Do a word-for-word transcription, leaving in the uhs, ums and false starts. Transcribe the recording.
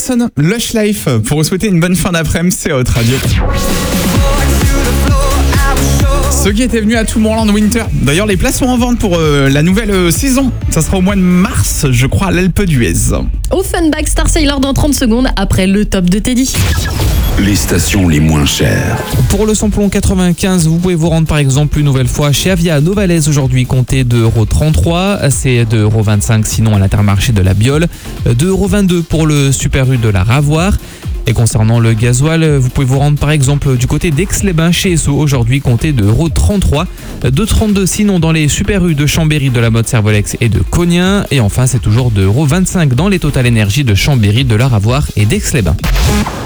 Orelsan, Lush Life, pour vous souhaiter une bonne fin d'après-midi, c'est Hot Radio. Ceux qui étaient venus à Tomorrowland Winter, d'ailleurs les places sont en vente pour euh, la nouvelle euh, saison. Ça sera au mois de mars, je crois, à l'Alpe d'Huez. Offenbach Star Sailor dans trente secondes après le top de Teddy. Les stations les moins chères. Pour le samplon quatre-vingt-quinze, vous pouvez vous rendre par exemple une nouvelle fois chez Avia Novalaise aujourd'hui, comptez deux euros trente-trois, c'est deux euros vingt-cinq sinon à l'Intermarché de la Biole, deux euros vingt-deux pour le Super U de la Ravoire. Et concernant le gasoil, vous pouvez vous rendre par exemple du côté d'Aix-les-Bains chez Esso aujourd'hui, comptez deux euros trente-trois, deux euros trente-deux sinon dans les Super U de Chambéry, de la Motte Servolex et de Cognien. Et enfin c'est toujours deux euros vingt-cinq dans les Total Énergie de Chambéry, de la Ravoire et d'Aix-les-Bains.